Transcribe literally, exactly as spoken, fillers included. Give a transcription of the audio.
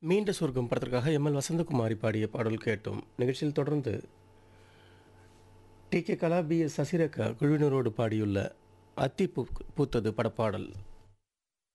மீண்ட சொர்க்கம் படத்திற்காக எம்எல் வசந்தகுமாரி பாடிய பாடல் கேட்டோம். நிகழ்ச்சியில் தொடர்ந்து டி கே கலா, பி எஸ் சசிரேகா குழுவினரோடு பாடியுள்ள அத்தி பூ பூத்தது படப்பாடல்.